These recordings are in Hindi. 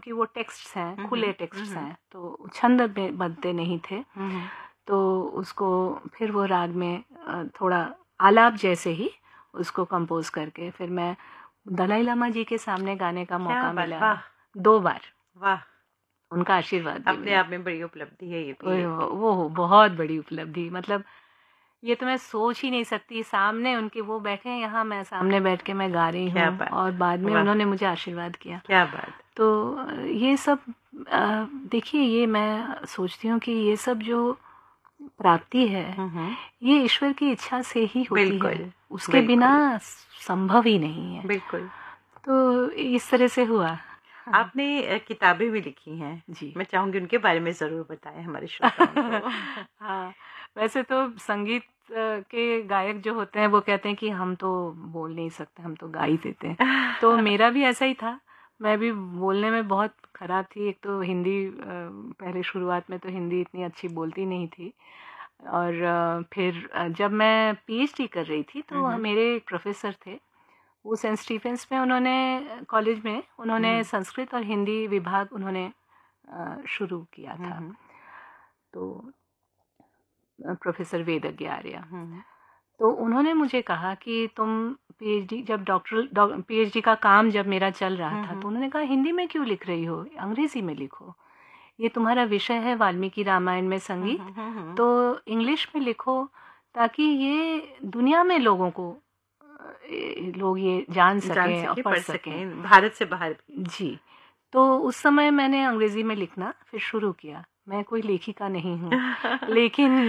क्योंकि वो टेक्स्ट्स हैं, खुले टेक्स्ट्स हम्म, हैं, तो छंद में बनते नहीं थे। तो उसको फिर वो राग में थोड़ा आलाप जैसे ही उसको कंपोज करके फिर मैं दलाई लामा जी के सामने गाने का क्या मौका बात, मिला वाह 2 बार। वाह, उनका आशीर्वाद भी अपने मिला। आप में बड़ी उपलब्धि है ये भी एक। वो बहुत बड़ी उपलब्धि, मतलब ये तो मैं सोच ही नहीं सकती। सामने उनके वो बैठे हैं, यहाँ मैं सामने बैठ के मैं गा रही क्या हूँ बात, और बाद में वाह, उन्होंने मुझे आशीर्वाद किया। क्या बात। तो ये सब देखिए, ये मैं सोचती हूँ कि ये सब जो प्राप्ति है ये ईश्वर की इच्छा से ही होती है, बिल्कुल, उसके बिना बिल्कुल, संभव ही नहीं है। बिल्कुल। तो इस तरह से हुआ। आपने किताबें भी लिखी हैं, जी। मैं चाहूंगी उनके बारे में जरूर बताएं हमारे श्रोताओं को। हाँ, वैसे तो संगीत के गायक जो होते हैं वो कहते हैं कि हम तो बोल नहीं सकते, हम तो गा ही देते हैं। तो मेरा भी ऐसा ही था, मैं भी बोलने में बहुत खराब थी। एक तो हिंदी पहले शुरुआत में तो हिंदी इतनी अच्छी बोलती नहीं थी, और फिर जब मैं पीएचडी कर रही थी तो मेरे एक प्रोफेसर थे, वो सेंट स्टीफेंस में, उन्होंने कॉलेज में उन्होंने संस्कृत और हिंदी विभाग उन्होंने शुरू किया था। तो प्रोफेसर वेदज्ञ आर्य, तो उन्होंने मुझे कहा कि तुम पीएचडी, जब पीएचडी का काम जब मेरा चल रहा था, तो उन्होंने कहा हिंदी में क्यों लिख रही हो, अंग्रेजी में लिखो, ये तुम्हारा विषय है वाल्मीकि रामायण में संगीत, तो इंग्लिश में लिखो ताकि ये दुनिया में लोगों को लोग ये जान सकें और पढ़ सकें, भारत से बाहर भी। जी। तो उस समय मैंने अंग्रेजी में लिखना फिर शुरू किया। मैं कोई लेखिका नहीं हूँ, लेकिन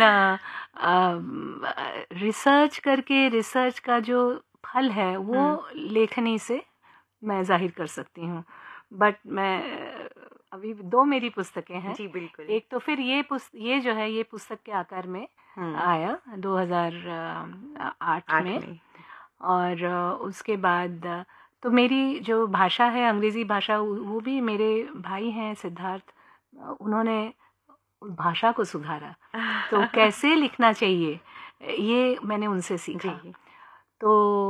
रिसर्च करके रिसर्च का जो फल है वो लेखनी से मैं जाहिर कर सकती हूँ। बट मैं अभी 2 मेरी पुस्तकें हैं। जी बिल्कुल। एक तो फिर ये जो है ये पुस्तक के आकार में आया 2008 में, और उसके बाद तो मेरी जो भाषा है अंग्रेज़ी भाषा, वो भी मेरे भाई हैं सिद्धार्थ, उन्होंने उस भाषा को सुधारा। तो कैसे लिखना चाहिए ये मैंने उनसे सीखा। तो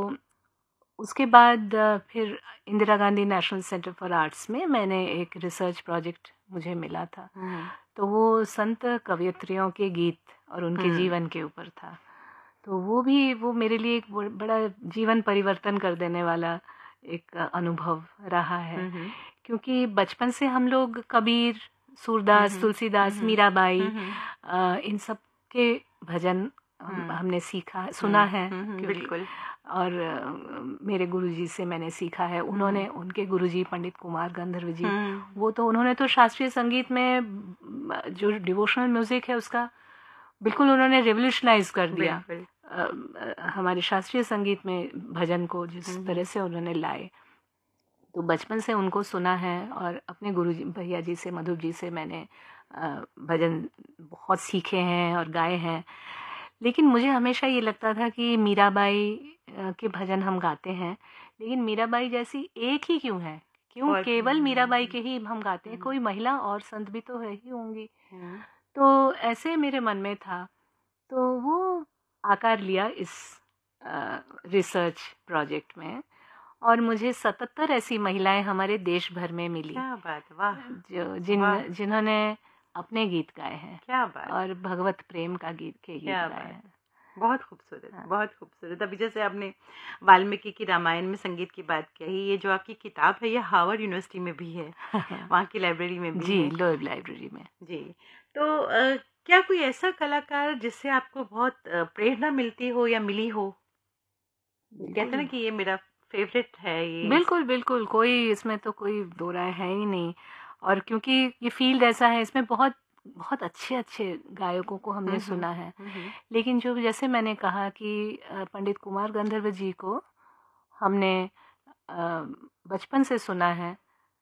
उसके बाद फिर Indira Gandhi national centre for arts में मैंने एक रिसर्च प्रोजेक्ट मुझे मिला था। तो वो संत कवयित्रियों के गीत और उनके जीवन के ऊपर था। तो वो मेरे लिए एक बड़ा जीवन परिवर्तन कर देने वाला एक अनुभव रहा है, क्योंकि बचपन से हम लोग कबीर, सूरदास, तुलसीदास, मीराबाई, इन सब के भजन हमने सीखा सुना है, बिल्कुल। और मेरे गुरुजी से मैंने सीखा है। उन्होंने, उनके गुरुजी पंडित कुमार गंधर्व जी, वो तो उन्होंने तो शास्त्रीय संगीत में जो डिवोशनल म्यूजिक है उसका बिल्कुल उन्होंने रेवोल्यूशनाइज कर दिया। हमारे शास्त्रीय संगीत में भजन को जिस तरह से उन्होंने लाए, तो बचपन से उनको सुना है, और अपने गुरुजी भैया जी से, मधुर जी से मैंने भजन बहुत सीखे हैं और गाए हैं। लेकिन मुझे हमेशा ये लगता था कि मीराबाई के भजन हम गाते हैं, लेकिन मीराबाई जैसी एक ही क्यों है, क्यों केवल मीराबाई के ही हम गाते हैं, कोई महिला और संत भी तो है ही होंगी। तो ऐसे मेरे मन में था, तो वो आकार लिया इस रिसर्च प्रोजेक्ट में, और मुझे 77 ऐसी महिलाएं हमारे देश भर में मिली। क्या बात, वाह। जिन्होंने अपने गीत गाए हैं, क्या बात, और भगवत प्रेम का गीत गाए हैं। बहुत खूबसूरत, बहुत खूबसूरत। अभी जैसे आपने वाल्मीकि की रामायण में संगीत की बात कही, ये जो आपकी किताब है ये हार्वर्ड यूनिवर्सिटी में भी है, वहाँ की लाइब्रेरी में भी जी, है। लोएब लाइब्रेरी में। जी। तो क्या कोई ऐसा कलाकार जिससे आपको बहुत प्रेरणा मिलती हो या मिली हो? कहते हैं ना कि ये मेरा फेवरेट है ये। बिल्कुल बिल्कुल, कोई इसमें तो कोई दो राय है ही नहीं। और क्योंकि ये फील्ड ऐसा है, इसमें बहुत बहुत अच्छे अच्छे गायकों को हमने सुना है, लेकिन जो जैसे मैंने कहा कि पंडित कुमार गंधर्व जी को हमने बचपन से सुना है।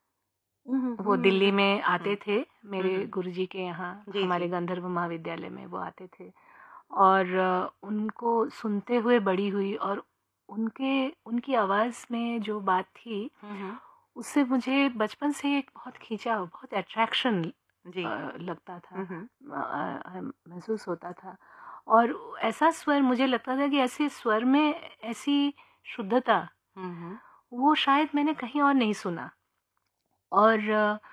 वो दिल्ली में आते थे मेरे गुरुजी के यहाँ, हमारे गंधर्व महाविद्यालय में वो आते थे, और उनको सुनते हुए बड़ी हुई, और उनकी आवाज़ में जो बात थी उससे मुझे बचपन से एक बहुत खींचा, बहुत अट्रैक्शन लगता था, महसूस होता था। और ऐसा स्वर, मुझे लगता था कि ऐसे स्वर में ऐसी शुद्धता वो शायद मैंने कहीं और नहीं सुना। और